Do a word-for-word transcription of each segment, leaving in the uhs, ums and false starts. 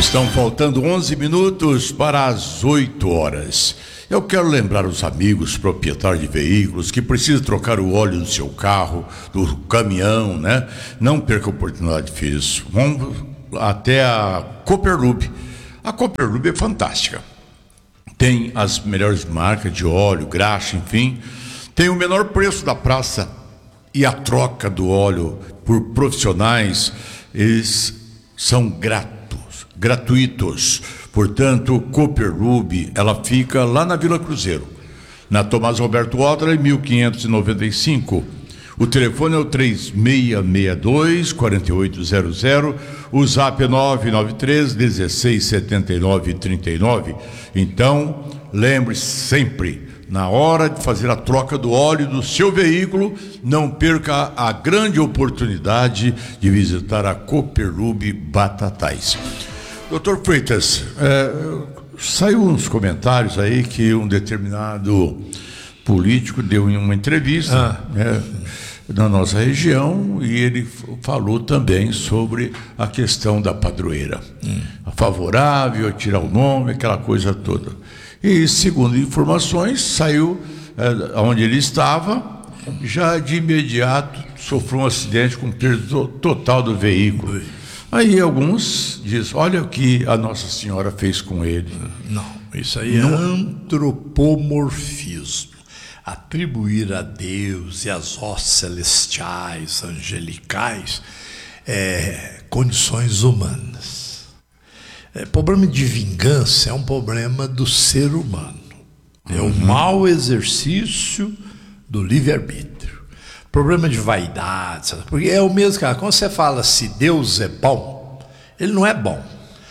Estão faltando onze minutos para as oito horas. Eu quero lembrar os amigos proprietários de veículos que precisam trocar o óleo do seu carro, do caminhão, né? Não perca a oportunidade disso. Vamos até a Cooperlube. A Cooperlube é fantástica. Tem as melhores marcas de óleo, graxa, enfim. Tem o menor preço da praça e a troca do óleo por profissionais, eles são gratos, gratuitos. Portanto, Cooperlube, ela fica lá na Vila Cruzeiro, na Tomás Roberto Odra, mil quinhentos e noventa e cinco. O telefone é o três seis seis dois, quatro oito zero zero, o zap é nove nove três, um seis sete nove, três nove. Então, lembre-se sempre, na hora de fazer a troca do óleo do seu veículo, não perca a grande oportunidade de visitar a Cooperlube Batatais. Doutor Freitas, é, saiu uns comentários aí que um determinado político deu em uma entrevista ah. né, na nossa região, e ele falou também sobre a questão da padroeira. Hum. Favorável a tirar o nome, aquela coisa toda. E, segundo informações, saiu é, onde ele estava, já de imediato sofreu um acidente com perda total do veículo. Aí alguns dizem, olha o que a Nossa Senhora fez com ele. Não, isso aí é antropomorfismo. Atribuir a Deus e às hostes celestiais, angelicais, é, condições humanas. É, problema de vingança é um problema do ser humano. É o mau exercício do livre-arbítrio. Problema de vaidade, sabe? Porque é o mesmo, cara. Quando você fala se Deus é bom, ele não é bom.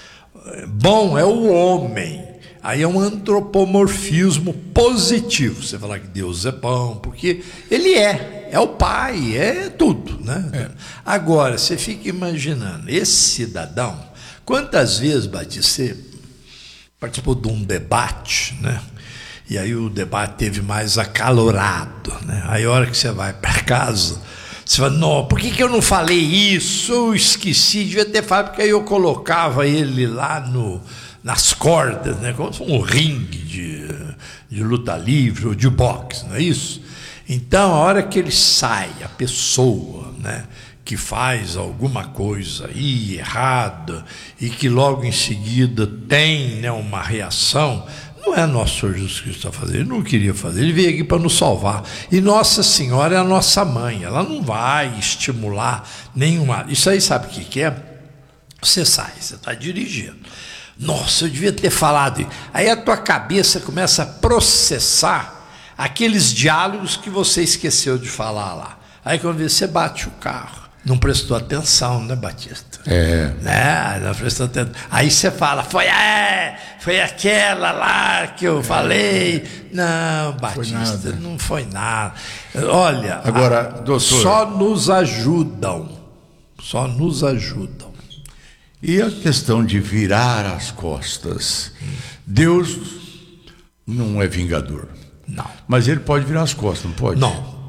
Bom é o homem. Aí é um antropomorfismo positivo. Você falar que Deus é bom, porque ele é. É o pai, é tudo, né? É. Agora, você fica imaginando, esse cidadão, quantas vezes, Batista, você participou de um debate, né? E aí o debate teve mais acalorado, né? Aí a hora que você vai para casa, você fala, não, por que, que eu não falei isso? Eu esqueci, devia ter falado, porque aí eu colocava ele lá no, nas cordas, né? Como se fosse um ringue de, de luta livre ou de boxe, não é isso? Então, a hora que ele sai, a pessoa, né, que faz alguma coisa aí errada e que logo em seguida tem, né, uma reação, não é nosso Senhor Jesus Cristo a fazer, ele não queria fazer, ele veio aqui para nos salvar. E Nossa Senhora é a nossa mãe, ela não vai estimular nenhuma. Isso aí sabe o que, que é? Você sai, você está dirigindo. Nossa, eu devia ter falado. Aí a tua cabeça começa a processar aqueles diálogos que você esqueceu de falar lá. Aí quando você bate o carro, não prestou atenção, né, Batista? É. Né? Não prestou atenção. Aí você fala, foi, é, foi aquela lá que eu é. falei. Não, Batista, foi não foi nada. Olha, agora, a, doutor, só nos ajudam. Só nos ajudam. E a questão de virar as costas? Deus não é vingador. Não. Mas ele pode virar as costas, não pode? Não.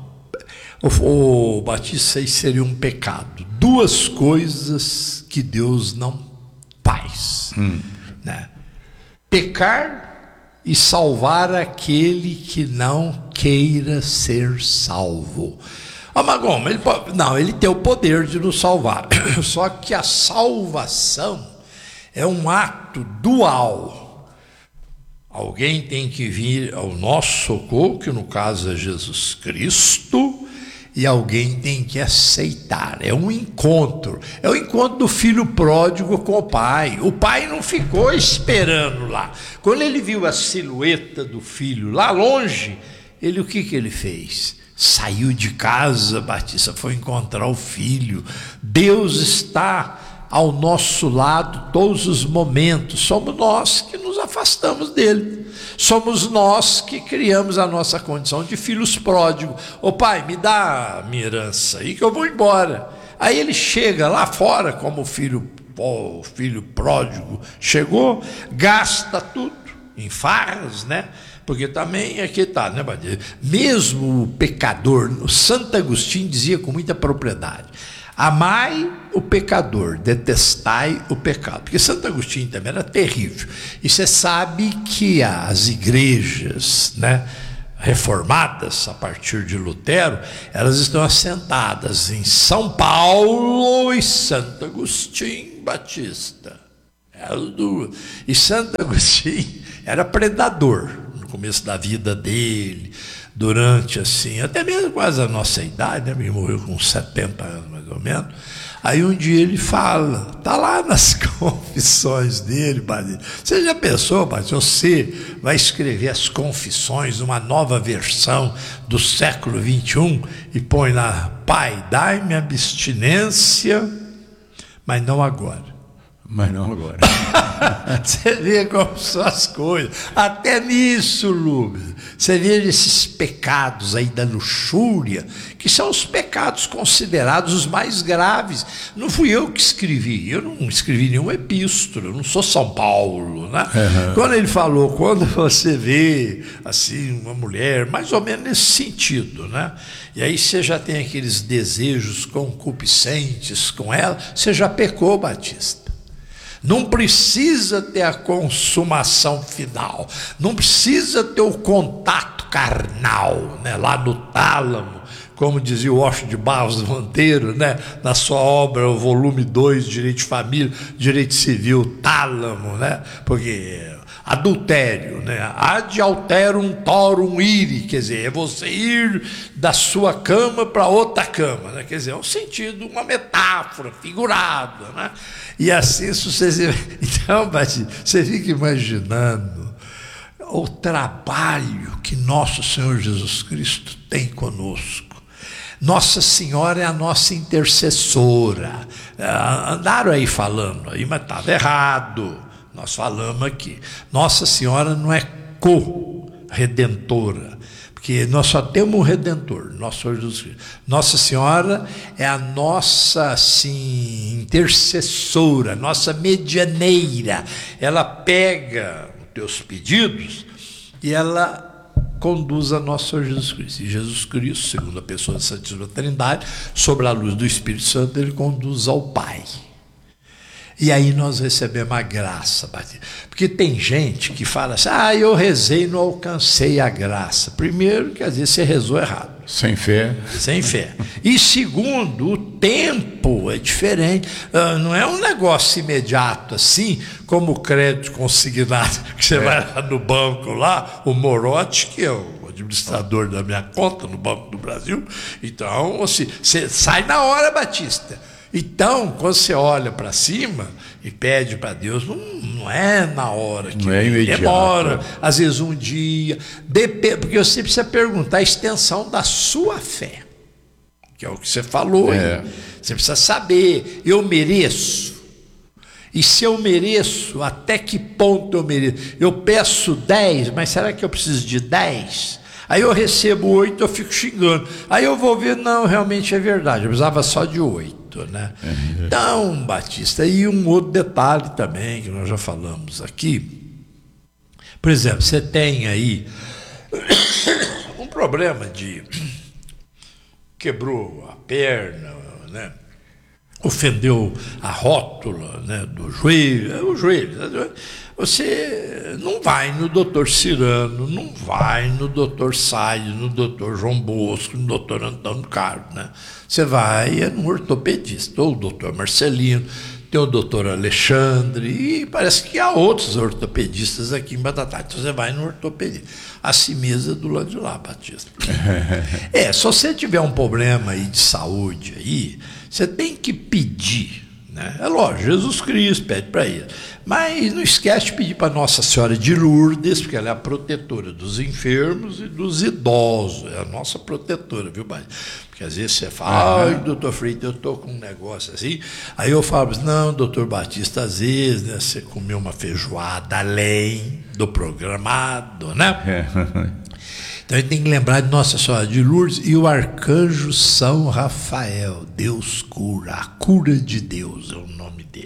O, o Batista, isso seria um pecado. Duas coisas que Deus não faz. Hum. Né? Pecar e salvar aquele que não queira ser salvo. Ah, mas como? Ele pode, não, ele tem o poder de nos salvar. Só que a salvação é um ato dual. Alguém tem que vir ao nosso socorro, que no caso é Jesus Cristo, e alguém tem que aceitar. É um encontro. É o encontro do filho pródigo com o pai. O pai não ficou esperando lá. Quando ele viu a silhueta do filho lá longe, ele o que, que ele fez? Saiu de casa, Batista, foi encontrar o filho. Deus está ao nosso lado todos os momentos. Somos nós que nos afastamos dele. Somos nós que criamos a nossa condição de filhos pródigos. Ô pai, me dá a minha herança aí que eu vou embora. Aí ele chega lá fora, como o filho, o filho pródigo chegou, gasta tudo em farras, né? Porque também aqui está, né, Batista? Mesmo o pecador, o Santo Agostinho dizia com muita propriedade, Amai o pecador, detestai o pecado. Porque Santo Agostinho também era terrível. E você sabe que as igrejas, né, reformadas a partir de Lutero, elas estão assentadas em São Paulo e Santo Agostinho Batista. E Santo Agostinho era predador no começo da vida dele, durante assim, até mesmo quase a nossa idade, né? Ele morreu com setenta anos mais ou menos. Aí um dia ele fala, está lá nas confissões dele, Padre. Você já pensou, Padre, você vai escrever as confissões, uma nova versão do século vinte e um, e põe lá, Pai, dai-me abstinência, mas não agora. Mas não agora. Você vê como são as coisas. Até nisso, Lúcio. Você vê esses pecados aí da luxúria, que são os pecados considerados os mais graves. Não fui eu que escrevi. Eu não escrevi nenhuma epístola. Eu não sou São Paulo, né? Uhum. Quando ele falou, quando você vê assim uma mulher, mais ou menos nesse sentido, né? E aí você já tem aqueles desejos concupiscentes com ela, você já pecou, Batista. Não precisa ter a consumação final, não precisa ter o contato carnal, né? Lá no tálamo, como dizia o Osho de Barros Monteiro, né? Na sua obra, o volume dois, Direito de Família, Direito Civil, tálamo, né? Porque adultério, né? Ad alterum torum ire, quer dizer, é você ir da sua cama para outra cama, né? Quer dizer, é um sentido, uma metáfora figurada, né? E assim sucessivamente. Então, você fica imaginando o trabalho que nosso Senhor Jesus Cristo tem conosco. Nossa Senhora é a nossa intercessora. Andaram aí falando, aí, mas estava errado. Nós falamos aqui. Nossa Senhora não é co-redentora, porque nós só temos um Redentor, nosso Senhor Jesus Cristo. Nossa Senhora é a nossa assim, intercessora, nossa medianeira. Ela pega os teus pedidos e ela conduz a nosso Senhor Jesus Cristo. E Jesus Cristo, segundo a pessoa da Santíssima Trindade, sobre a luz do Espírito Santo, ele conduz ao Pai. E aí nós recebemos a graça, porque tem gente que fala assim, ah, eu rezei e não alcancei a graça. Primeiro, que às vezes você rezou errado. Sem fé. Sem fé. E segundo, o tempo é diferente. Não é um negócio imediato assim, como o crédito consignado, que você é. vai lá no banco lá, o Morote, que é o administrador da minha conta no Banco do Brasil. Então, assim, você sai na hora, Batista. Então, quando você olha para cima e pede para Deus, não, não é na hora que não é imediato. Demora, às vezes um dia, depende, porque você precisa perguntar a extensão da sua fé, que é o que você falou. É. Você precisa saber, eu mereço? E se eu mereço, até que ponto eu mereço? Eu peço dez, mas será que eu preciso de dez? Aí eu recebo oito, eu fico xingando. Aí eu vou ver, não, realmente é verdade, eu precisava só de oito. Né? Uhum. Então, Batista, e um outro detalhe também, que nós já falamos aqui. Por exemplo, você tem aí um problema de quebrou a perna, né? Ofendeu a rótula, né, do joelho, o joelho. Você não vai no doutor Cirano, não vai no doutor Said, no doutor João Bosco, no doutor Antônio Carlos, né? Você vai no ortopedista, ou o doutor Marcelino, tem o doutor Alexandre, e parece que há outros ortopedistas aqui em Batatais. Então você vai no ortopedista. A Cimesa do lado de lá, Batista. É, se você tiver um problema aí de saúde aí, você tem que pedir, né? É lógico, Jesus Cristo pede para ele. Mas não esquece de pedir para Nossa Senhora de Lourdes, porque ela é a protetora dos enfermos e dos idosos. É a nossa protetora, viu, pai? Porque às vezes você fala, ai, doutor Freitas, eu estou com um negócio assim. Aí eu falo, não, doutor Batista, às vezes, né, você comeu uma feijoada além do programado, né? É. Então a gente tem que lembrar de Nossa Senhora de Lourdes e o arcanjo São Rafael. Deus cura, a cura de Deus é o nome dele.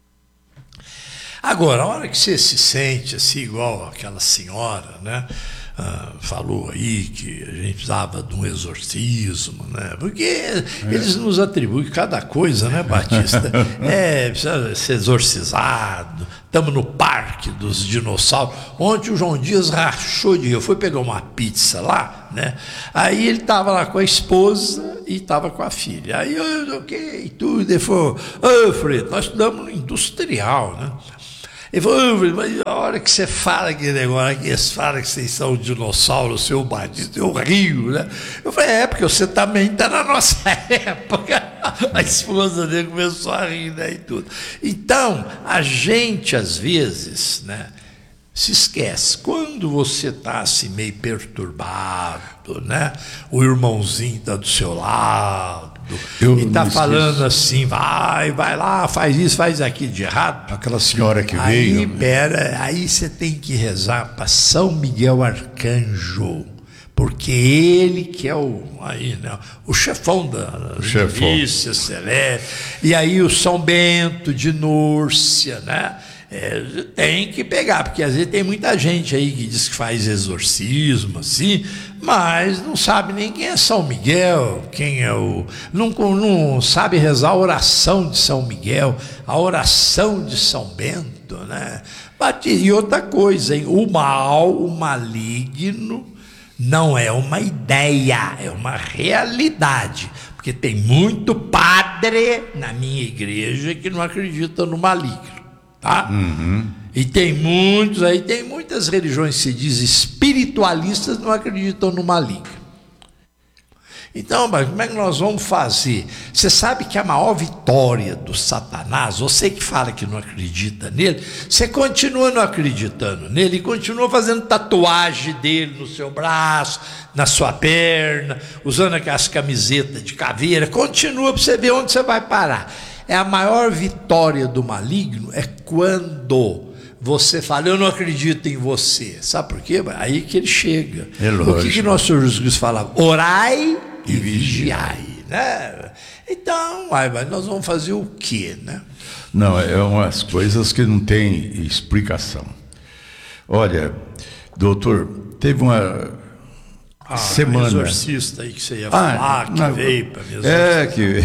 Agora, a hora que você se sente assim, igual aquela senhora, né? ah, falou aí que a gente precisava de um exorcismo, né? Porque é. eles nos atribuem cada coisa, né, Batista? É, precisa ser exorcizado. Estamos no Parque dos Dinossauros. Ontem o João Dias rachou de rir. Eu fui pegar uma pizza lá, né? Aí ele estava lá com a esposa e estava com a filha. Aí eu, ok, tudo. Ele falou, ô, Fred, nós estudamos no industrial, né? Ele falou, oh, mas a hora que você fala aquele negócio, que eles falam que vocês são dinossauros, seu Batista, eu rio, né? Eu falei, é, porque você também está na nossa época. A esposa dele começou a rir, né, e tudo. Então, a gente, às vezes, né, se esquece. Quando você está assim, meio perturbado, né? O irmãozinho está do seu lado, eu e está falando assim, vai, vai lá, faz isso, faz aquilo de errado. Aquela senhora que aí, veio. Pera, aí você tem que rezar para São Miguel Arcanjo, porque ele que é o, aí, né, o chefão da milícia celeste. E aí o São Bento de Núrcia, né? É, tem que pegar, porque às vezes tem muita gente aí que diz que faz exorcismo, assim, mas não sabe nem quem é São Miguel, quem é o. Não, não sabe rezar a oração de São Miguel, a oração de São Bento, né? E outra coisa, hein? O mal, o maligno, não é uma ideia, é uma realidade. Porque tem muito padre na minha igreja que não acredita no maligno. Tá? Uhum. E tem muitos aí, tem muitas religiões que se diz espiritualistas, não acreditam no maligno. Então, mas como é que nós vamos fazer? Você sabe que a maior vitória do Satanás, você que fala que não acredita nele, você continua não acreditando nele e continua fazendo tatuagem dele no seu braço, na sua perna, usando aquelas camisetas de caveira, continua para você ver onde você vai parar. É a maior vitória do maligno é quando você fala, eu não acredito em você. Sabe por quê? Aí que ele chega. É o que, que nosso Senhor Jesus Cristo falava? Orai e, e vigiai. Né? Então, mas nós vamos fazer o quê? Né? Não, é umas coisas que não tem explicação. Olha, doutor, teve uma ah, semana... exorcista aí que você ia falar, ah, que não, veio para me É, que...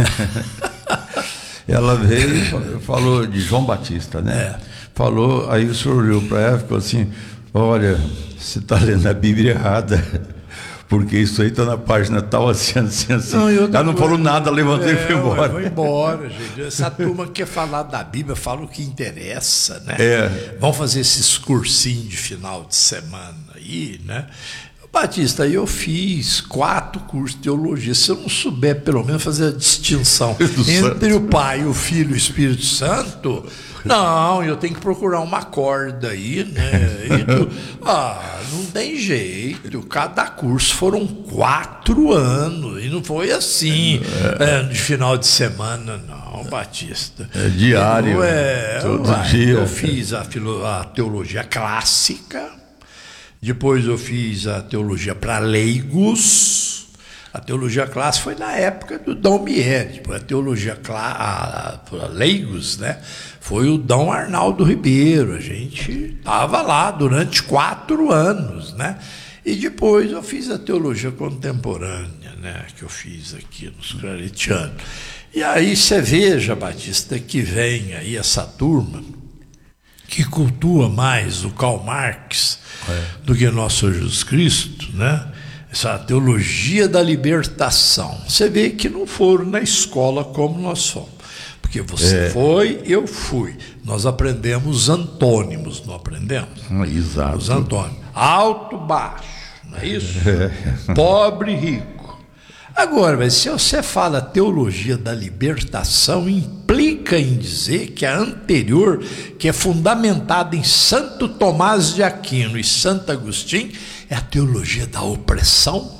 Ela veio e falou de João Batista, né? É. Falou, aí o senhor olhou para ela e ficou assim, olha, você está lendo a Bíblia errada, porque isso aí está na página tal, assim, assim, assim. Não, ela não falou nada, levantou é, e foi embora. Foi embora, gente. Essa turma que quer falar da Bíblia, fala o que interessa, né? É. Vão fazer esses cursinhos de final de semana aí, né? Batista, eu fiz quatro cursos de teologia. Se eu não souber, pelo menos, fazer a distinção entre o Pai, o Filho e o Espírito Santo, não, eu tenho que procurar uma corda aí, né? E tu, ah, não tem jeito. Cada curso foram quatro anos. E não foi assim, é. É, de final de semana, não, Batista. É diário. Eu, é, todo eu, dia. Eu fiz a, filo, a teologia clássica. Depois eu fiz a teologia para leigos. A teologia clássica foi na época do Dom Mier. Depois a teologia para leigos, né? Foi o Dom Arnaldo Ribeiro. A gente estava lá durante quatro anos, né? E depois eu fiz a teologia contemporânea, né? Que eu fiz aqui nos Claretianos. E aí você veja, Batista, que vem aí essa turma que cultua mais o Karl Marx é. do que nosso Senhor Jesus Cristo, né? Essa teologia da libertação. Você vê que não foram na escola como nós fomos. Porque você é. foi, eu fui. Nós aprendemos antônimos, não aprendemos? Ah, exato. Os antônimos. Alto, baixo, não é isso? É. Pobre, rico. Agora, mas se você fala teologia da libertação, implica em dizer que a anterior, que é fundamentada em Santo Tomás de Aquino e Santo Agostinho, é a teologia da opressão?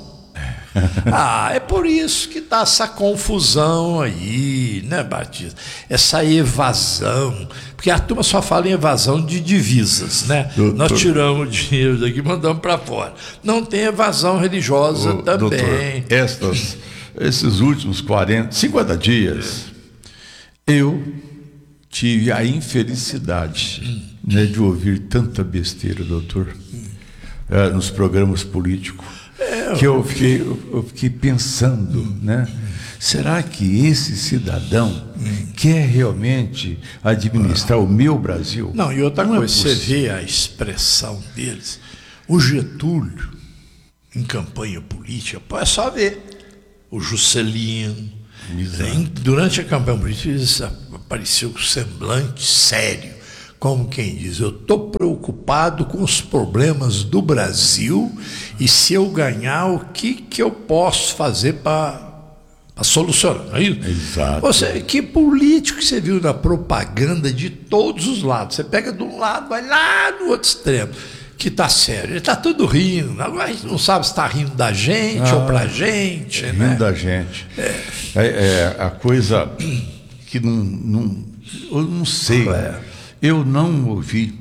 Ah, é por isso que está essa confusão aí, né, Batista? Essa evasão, porque a turma só fala em evasão de divisas, né? Doutor, nós tiramos o dinheiro daqui e mandamos para fora. Não tem evasão religiosa o, também. Doutor, estas, esses últimos quarenta, cinquenta dias, eu tive a infelicidade hum. né, de ouvir tanta besteira, doutor. Hum. é, nos programas políticos, é, que eu fiquei, eu fiquei pensando, hum, né? Será que esse cidadão hum. quer realmente administrar ah. o meu Brasil? Não, e outra Não coisa, é você vê a expressão deles. O Getúlio, em campanha política, é só ver o Juscelino. Tem, durante a campanha política, apareceu com semblante sério, como quem diz, eu estou preocupado com os problemas do Brasil e se eu ganhar, o que, que eu posso fazer para solucionar, não é isso? Exato. Você, que político que você viu na propaganda de todos os lados? Você pega de um lado, vai lá no outro extremo, que está sério. Ele está tudo rindo. Agora a gente não sabe se está rindo da gente ah, ou para a gente. É, né? Rindo da gente. É. É, é a coisa que não, não... Eu não sei. É. Eu não ouvi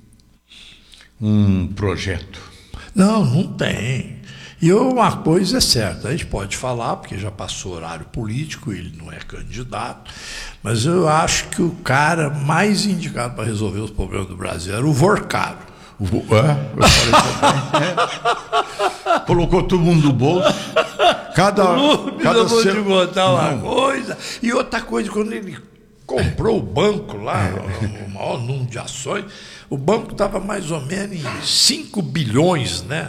um projeto. Não, não tem. E uma coisa é certa, a gente pode falar, porque já passou o horário político, ele não é candidato, mas eu acho que o cara mais indicado para resolver os problemas do Brasil era o Vorcaro. O, é, eu falei é. Colocou todo mundo no bolso. Cada. Lúbio, cada eu vou ser... te contar uma não. coisa. E outra coisa, quando ele comprou o banco lá, é. o maior número de ações, o banco estava mais ou menos em cinco bilhões, né?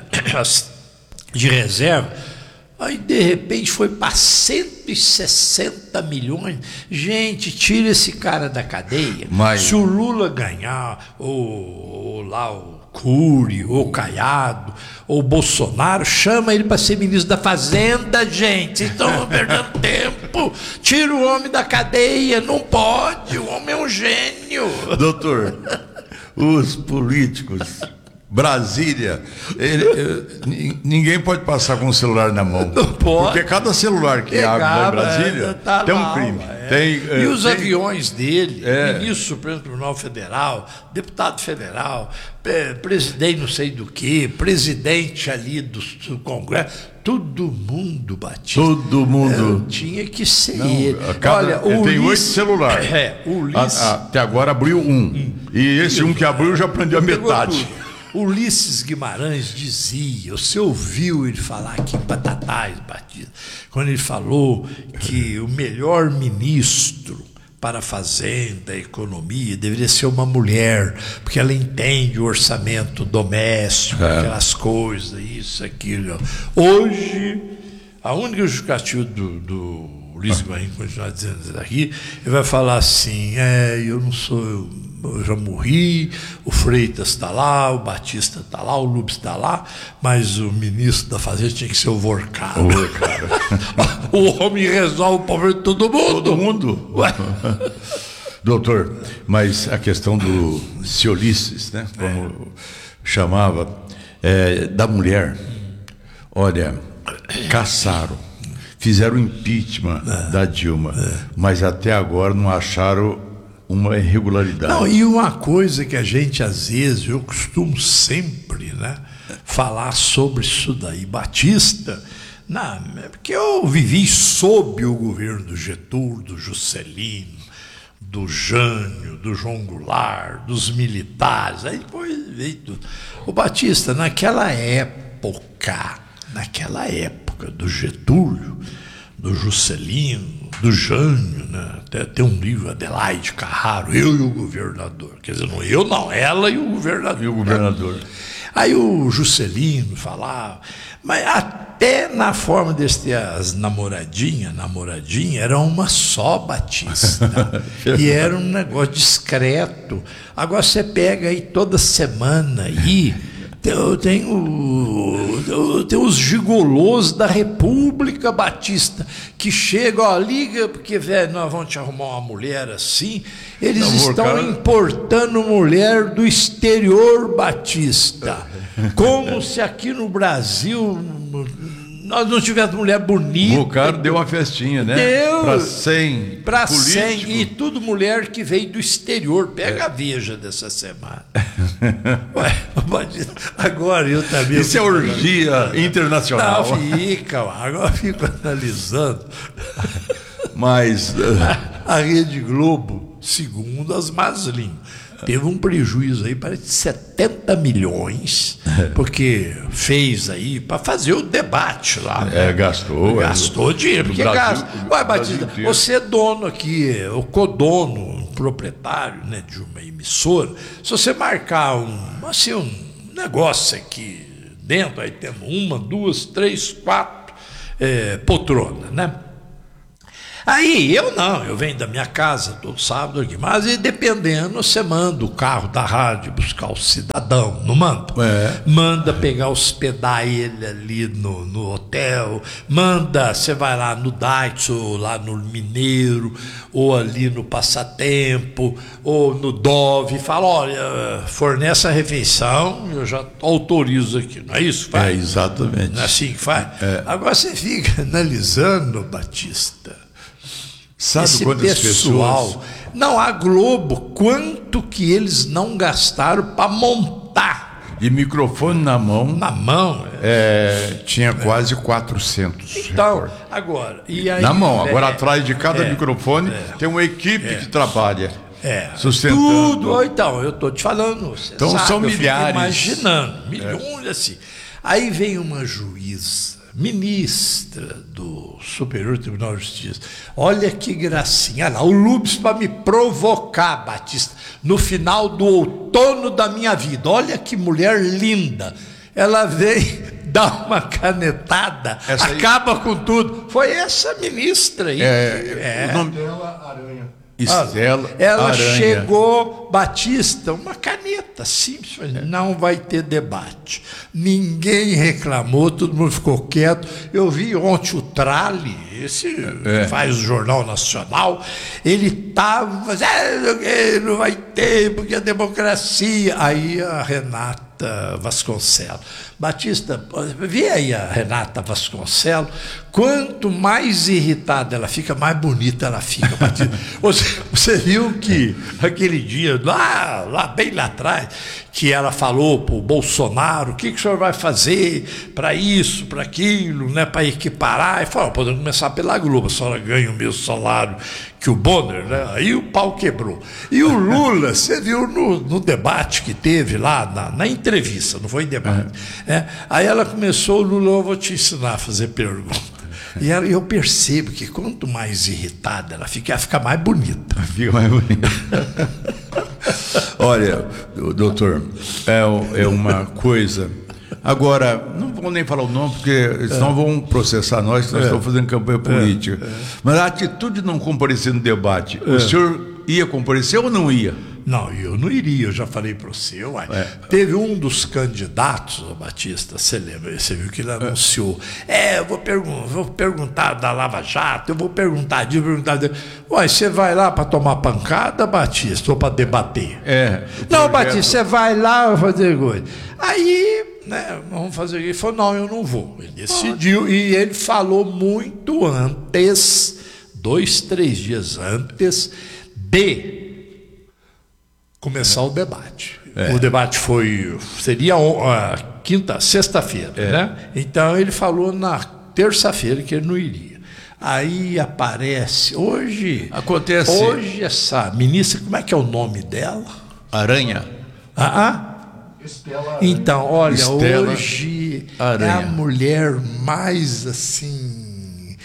De reserva, aí de repente foi para cento e sessenta milhões. Gente, tira esse cara da cadeia. Mas... Se o Lula ganhar, ou, ou lá o Cury, ou o Caiado, ou o Bolsonaro, chama ele para ser ministro da Fazenda, gente. Vocês estão perdendo tempo. Tira o homem da cadeia, não pode. O homem é um gênio. Doutor, os políticos... Brasília, ele, ele, ninguém pode passar com o celular na mão. Não pode. Porque cada celular que Pegava, abre em Brasília tá tem um lá, crime. É. Tem, e é, os tem... aviões dele, é. ministro do Supremo Tribunal Federal, deputado federal, presidente não sei do que, presidente ali do, do Congresso, todo mundo, Batista. Todo mundo. É, tinha que ser não, ele. Cada, Olha, ele o tem oito Ulisses, celulares. É, o Ulisses, a, a, até agora abriu um. Hum. E esse um que abriu já prendeu a metade. Tudo. Ulisses Guimarães dizia, você ouviu ele falar aqui em Batatais, Batista, quando ele falou que o melhor ministro para a Fazenda, a Economia, deveria ser uma mulher, porque ela entende o orçamento doméstico, é. aquelas coisas, isso, aquilo. Hoje, a única justificativa do, do Ulisses Guimarães, continuar dizendo isso aqui, ele vai falar assim, é, eu não sou... Eu, eu já morri, o Freitas está lá, o Batista está lá, o Lubes está lá, mas o ministro da Fazenda tinha que ser o Vorcaro. O homem resolve o problema de todo mundo. Todo mundo? Ué. Doutor, mas a questão do Ulisses, né, como é. chamava, é, da mulher, olha, caçaram, fizeram impeachment é. da Dilma, é. mas até agora não acharam uma irregularidade. Não, e uma coisa que a gente, às vezes, eu costumo sempre, né, falar sobre isso daí, Batista, na, porque eu vivi sob o governo do Getúlio, do Juscelino, do Jânio, do João Goulart, dos militares, aí depois veio tudo. O Batista, naquela época, naquela época do Getúlio, do Juscelino, do Jânio, né? Até tem um livro, Adelaide Carraro, Eu e o Governador. Quer dizer, não eu não, ela e o governador. E o governador. Aí o Juscelino falava, mas até na forma desse ter as namoradinhas, namoradinha, era uma só, Batista. E era um negócio discreto. Agora você pega aí toda semana aí, eu tenho, eu tenho os gigolôs da República, Batista, que chegam, ó, liga, porque, velho, nós vamos te arrumar uma mulher assim. Eles não, estão cara... importando mulher do exterior, Batista. Como se aqui no Brasil nós não tivéssemos mulher bonita. O cara deu uma festinha, né? Deu. Para cem. Para cem. E tudo mulher que veio do exterior. Pega é. a Veja dessa semana. Ué, agora eu também. Isso é orgia internacional. Não, fica, agora eu fico analisando. Mas. A Rede Globo, segundo as más línguas, teve um prejuízo aí, parece de setenta milhões, porque fez aí para fazer o debate lá. É, né? gastou. Gastou é, dinheiro, porque Brasil, gasta. Ué, Batista, inteiro. você é dono aqui, o codono, um proprietário, né, de uma emissora. Se você marcar um, assim, um negócio aqui dentro, aí temos uma, duas, três, quatro é, poltronas, né? Aí eu não, eu venho da minha casa todo sábado aqui, mas e dependendo, você manda o carro da rádio buscar o cidadão, não manda? É. Manda pegar, hospedar ele ali no, no hotel, manda, você vai lá no Daitsu, lá no Mineiro, ou ali no Passatempo, ou no Dove, fala, olha, fornece a refeição, eu já autorizo aqui, não é isso que faz? É, exatamente. Não é assim que faz? É. Agora você fica analisando, Batista, Sabe esse quantas pessoal, pessoas... não, a Globo, quanto que eles não gastaram para montar De microfone na mão, na mão. é, tinha quase quatrocentos. Então, repórteres. agora, e aí, Na mão, agora é, atrás de cada é, microfone é, tem uma equipe que trabalha. É, sustentando. tudo. Então, eu estou te falando. Você Então, sabe, são eu fico milhares. imaginando, milhões assim. Aí vem uma juíza, ministra do Superior Tribunal de Justiça. Olha que gracinha. Olha lá, o Lubes para me provocar, Batista, no final do outono da minha vida. Olha que mulher linda. Ela vem dar uma canetada, Essa aí- acaba com tudo. Foi essa ministra aí. É, É. o nome dela, Aranha. Estela Ela Aranha. chegou, Batista, uma caneta simples, não vai ter debate. Ninguém reclamou, todo mundo ficou quieto. Eu vi ontem o Trali, esse É. que faz o Jornal Nacional, ele estava, é, não vai ter, porque a democracia. Aí a Renata Vasconcelos. Batista, vê aí a Renata Vasconcelos, quanto mais irritada ela fica, mais bonita ela fica, Batista. Você, você viu que aquele dia, lá, lá bem lá atrás, que ela falou para o Bolsonaro, o que, que o senhor vai fazer para isso, para aquilo, né, para equiparar? E falou, podemos começar pela Globo, a senhora ganha o mesmo salário que o Bonner, né? Aí o pau quebrou. E o Lula, você viu no, no debate que teve lá, na, na entrevista, não foi em debate, né? Aí ela começou, o Lula, eu vou te ensinar a fazer pergunta. E ela, eu percebo que quanto mais irritada ela fica, ela fica mais bonita. Fica mais bonito. Olha, doutor, é, é uma coisa. Agora, não vou nem falar o nome, porque senão vão processar nós, que nós É. estamos fazendo campanha política. É. É. Mas a atitude de não comparecer no debate, o senhor ia comparecer ou não ia? Não, eu não iria, eu já falei para você. Uai. É. Teve um dos candidatos, o Batista, você lembra? Você viu que ele anunciou. É, eu vou, pergun vou perguntar da Lava Jato, eu vou perguntar disso, perguntar disso. Uai, você vai lá para tomar pancada, Batista, ou para debater? É. Não, Batista, você vai lá fazer coisa. Aí, né, vamos fazer. Ele falou, não, eu não vou. Ele decidiu, e ele falou muito antes, dois, três dias antes, de começar o debate. É. O debate foi, seria a quinta, sexta-feira, É. né? Então ele falou na terça-feira que ele não iria. Aí aparece, hoje, Acontece. hoje essa ministra, como é que é o nome dela? Aranha. Ah, ah? Então, olha, Estela hoje Aranha. é a mulher mais assim,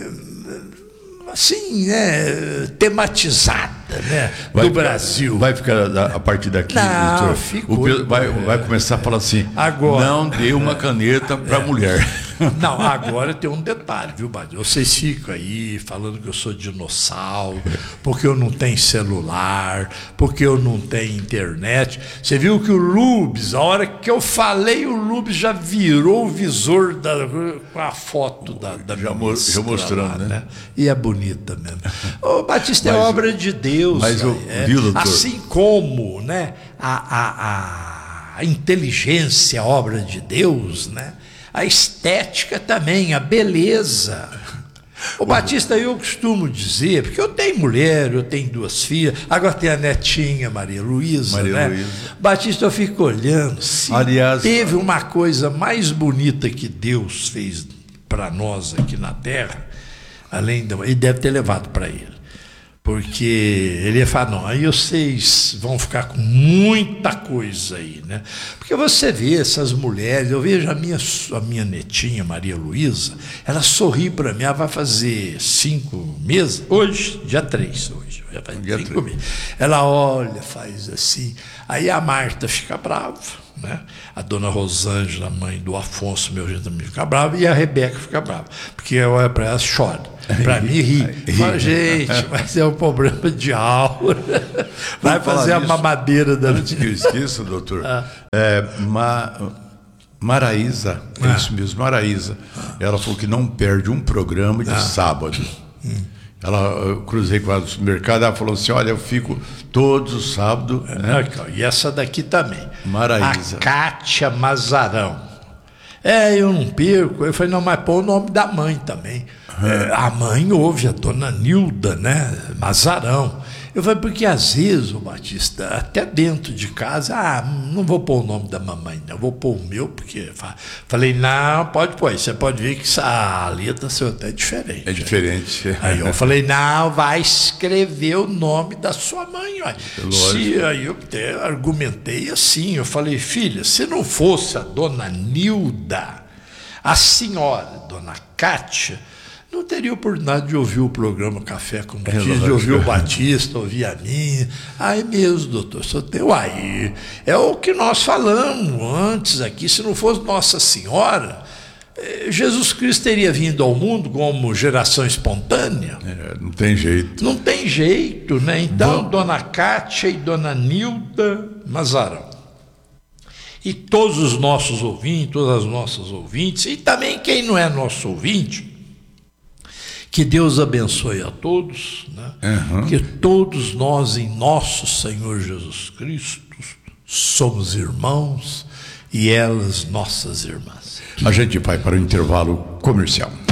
assim, né, tematizada, né, Vai do ficar- Brasil. Vai ficar da- a partir daqui, Não, doutor, ficou. o pe- vai, vai começar a falar assim, Agora. não dê uma caneta para a mulher. Não, agora tem um detalhe, viu, Badinho? Vocês ficam aí falando que eu sou dinossauro, porque eu não tenho celular, porque eu não tenho internet. Você viu que o Lubes, a hora que eu falei, o Lubes já virou o visor da, com a foto da, da Já mo- ministra já mostrando, lá, né? E é bonita mesmo. Ô, Batista, é Mas o- obra de Deus. mas o- é, viu, doutor? assim como, né, a, a, a inteligência é obra de Deus, né? A estética também, a beleza. O Batista, eu costumo dizer, porque eu tenho mulher, eu tenho duas filhas, agora tem a netinha, Maria Luísa, Maria né? Luísa. Batista, eu fico olhando, se Aliás, teve uma coisa mais bonita que Deus fez para nós aqui na Terra, além da... Ele deve ter levado para ele. porque ele ia falar, não, aí vocês vão ficar com muita coisa aí, né? Porque você vê essas mulheres, eu vejo a minha, a minha netinha, Maria Luísa, ela sorri para mim, ela vai fazer cinco meses, hoje, dia três, hoje, já faz dia cinco meses. Ela olha, faz assim, aí a Marta fica brava, né? A dona Rosângela, mãe do Afonso, meu genro, também fica brava, e a Rebeca fica brava, porque eu olho para ela e chora. Para mim, ri. Fala, gente, mas é um problema de aura. Vai fazer a mamadeira da... Antes que eu esqueça, doutor, ah. é, Ma, Maraísa, é ah. isso mesmo, Maraísa, ah. ela falou que não perde um programa de ah. sábado. Hum. Ela, eu cruzei com ela no supermercado, ela falou assim, olha, eu fico todos os sábados. É, né? E essa daqui também. Maraísa. A Cátia Mazarão. É, eu não perco. Eu falei, não, mas pô o nome da mãe também. Uhum. É, a mãe ouve, a dona Nilda, né? Mazarão. Eu falei, porque às vezes, o Batista, até dentro de casa, ah, não vou pôr o nome da mamãe, não, vou pôr o meu, porque... Falei, não, pode pôr, você pode ver que a letra seu até é diferente. É diferente. Aí eu falei, não, vai escrever o nome da sua mãe. Olha. Se, aí eu até argumentei assim, eu falei, filha, se não fosse a dona Nilda, a senhora, dona Cátia, não teria oportunidade de ouvir o programa Café com Notícias, de ouvir o Batista, ouvir a mim. Aí mesmo, doutor, só tem aí. É o que nós falamos antes aqui. Se não fosse Nossa Senhora, Jesus Cristo teria vindo ao mundo como geração espontânea. É, não tem jeito. Não tem jeito, né? Então, Bom. Dona Cátia e Dona Nilda Mazarão. E todos os nossos ouvintes, todas as nossas ouvintes, e também quem não é nosso ouvinte, que Deus abençoe a todos, né? Uhum. Que todos nós em nosso Senhor Jesus Cristo somos irmãos e elas nossas irmãs. A gente vai para o intervalo comercial.